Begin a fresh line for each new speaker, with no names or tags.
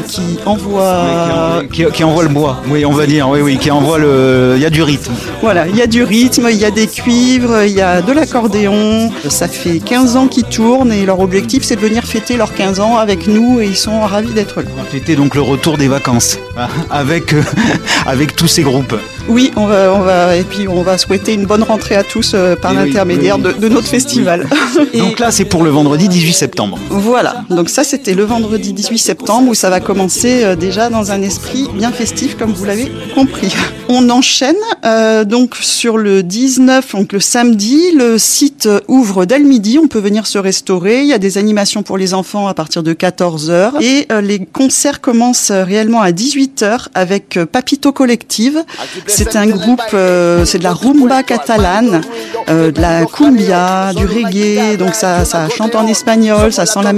qui envoie...
Qui envoie le bois, oui, on va dire, oui, qui envoie le... Il y a du rythme.
Voilà, il y a du rythme, il y a des cuivres, il y a de l'accordéon. Ça fait 15 ans qu'ils tournent et leur objectif, c'est de venir fêter leurs 15 ans avec nous et ils sont ravis d'être là.
Fêter donc le retour des vacances avec tous ces groupes.
Oui, on va souhaiter une bonne rentrée à tous par l'intermédiaire de notre festival.
Et donc là, c'est pour le vendredi 18 septembre.
Voilà, donc ça c'était le vendredi 18 septembre où ça va commencer déjà dans un esprit bien festif comme vous l'avez compris. On enchaîne donc sur le 19, donc le samedi, le site ouvre dès le midi, on peut venir se restaurer, il y a des animations pour les enfants à partir de 14h et les concerts commencent réellement à 18h avec Papito Collective. C'est un groupe, c'est de la rumba catalane, de la cumbia, du reggae, donc ça chante en espagnol, ça sent la